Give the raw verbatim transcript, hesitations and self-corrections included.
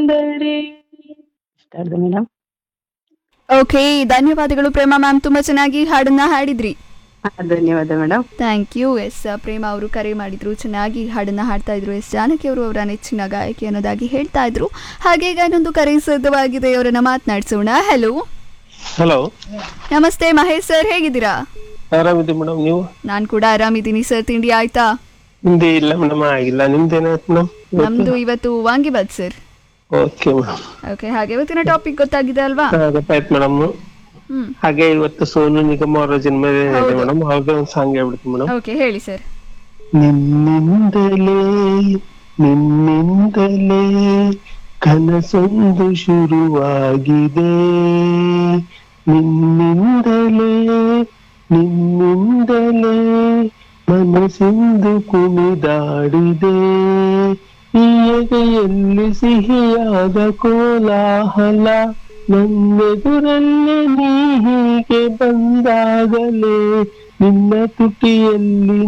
ಬಂದರೆ madam. Okay, ಧನ್ಯವಾದಗಳು ಪ್ರೇಮ ma'am, ತುಂಬಾ ಚೆನ್ನಾಗಿ ಹಾಡನ್ನ ಹಾಡಿದ್ರಿ. ಧನ್ಯವಾದ ಮೇಡಮ್. Thank you. ಎಸ್, ಪ್ರೇಮ ಅವರು ಕರೆ ಮಾಡಿದ್ರು, ಚೆನ್ನಾಗಿ ಹಾಡನ್ನ ಹಾಡ್ತಾ ಇದ್ರು. ಎಸ್ ಜಾನಕಿ ಅವರು ಅವರ ನೆಚ್ಚಿನ ಗಾಯಕಿ ಅನ್ನೋದಾಗಿ ಹೇಳ್ತಾ ಇದ್ರು. ಹಾಗೆ ಈಗ ಇನ್ನೊಂದು ಕರೆ ಸಿದ್ಧವಾಗಿದೆ, ಅವರನ್ನ ಮಾತನಾಡಿಸೋಣ. ಹಲೋ ಹಲೋ, ನಮಸ್ತೆ ಮಹೇಶ್ ಸರ್, ಹೇಗಿದ್ದೀರಾ? ಆರಾಮಿದ್ದೀವಿ ಮೇಡಮ್, ನೀವು? ನಾನ್ ಕೂಡ ಆರಾಮಿದ್ದೀನಿ ಸರ್. ತಿಂಡಿ ಆಯ್ತಾ? ನಿಮ್ದೇ ಇಲ್ಲ ಮೇಡಮ್, ಆಗಿಲ್ಲ. ನಿಮ್ದೇನಾಯ್ತು ಮೇಡಮ್? ನಮ್ದು ಇವತ್ತು vangibath sir. Okay madam. Okay, ಹಾಗೆ ಇವತ್ತಿನ ಟಾಪಿಕ್ ಗೊತ್ತಾಗಿದೆ ಅಲ್ವಾ? ಗೊತ್ತಾಯ್ತು ಮೇಡಮ್. ಹ್ಮ್, ಹಾಗೆ ಇವತ್ತು ಸೋನು ನಿಗಮ್ ಅವರ ಜನ್ಮದಿನ ಇದೆ ಹೌದು. ಮೇಡಮ್. ಅವ್ರದ್ದು ಒಂದು ಸಾಂಗ್ ಹೇಳ್ಬಿಡ್ತೀನಿ ಮೇಡಮ್. ಓಕೆ, ಹೇಳಿ ಸರ್. ನಿನ್ನಿಂದಲೇ ನಿನ್ನಿಂದಲೇ ಕನಸೊಂದು ಶುರುವಾಗಿದೆ, ನಿನ್ನಿಂದಲೇ ನಿನ್ನಿಂದಲೇ ಮನಸ್ಸಿಂದು ಕುಣಿದಾಡಿದೆ, ಈ ಎದೆಯಲ್ಲಿ ಸಿಹಿಯಾದ ಕೋಲಾಹಲ, ನನ್ನೆದುರಲ್ಲೇ ನೀ ಹೀಗೆ ಬಂದಾಗಲೇ ನಿನ್ನ ತುಟಿಯಲ್ಲಿ